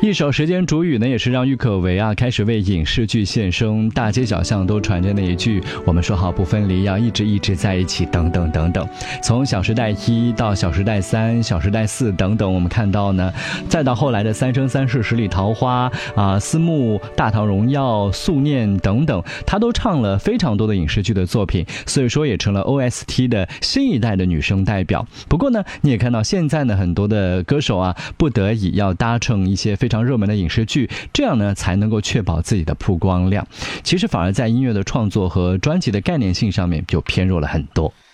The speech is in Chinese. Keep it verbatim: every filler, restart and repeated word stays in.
一首《时间煮雨》呢，也是让郁可唯啊开始为影视剧献声，大街小巷都传着那一句我们说好不分离，要一直一直在一起等等等等。从小时代一到小时代三、小时代四等等，我们看到呢，再到后来的三生三世十里桃花啊、私募、大唐荣耀、素念等等，他都唱了非常多的影视剧的作品，所以说也成了 O S T 的新一代的女生代表。不过呢，你也看到现在呢，很多的歌手啊不得已要搭乘一些非常热门的影视剧，这样呢才能够确保自己的曝光量。其实反而在音乐的创作和专辑的概念性上面就偏弱了很多。